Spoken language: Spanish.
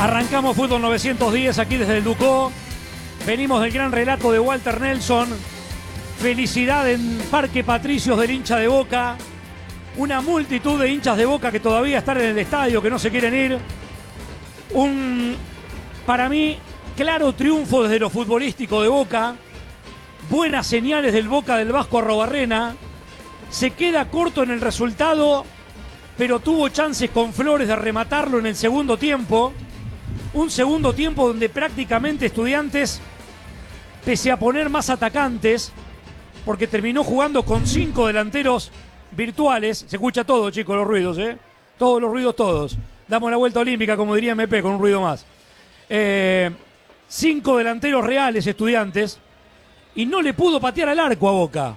Arrancamos Fútbol 910 aquí desde el Ducó. Venimos del gran relato de Walter Nelson. Felicidad en Parque Patricios del hincha de Boca. Una multitud de hinchas de Boca que todavía están en el estadio, que no se quieren ir. Para mí, claro triunfo desde lo futbolístico de Boca. Buenas señales del Boca del Vasco Arrobarrena. Se queda corto en el resultado, pero tuvo chances con Flores de rematarlo en el segundo tiempo. Un segundo tiempo donde prácticamente Estudiantes, pese a poner más atacantes, porque terminó jugando con 5 delanteros virtuales. Se escucha todo, chicos, los ruidos, ¿eh? Todos los ruidos, todos. Damos la vuelta olímpica, como diría MP, con un ruido más. 5 delanteros reales Estudiantes, y no le pudo patear al arco a Boca.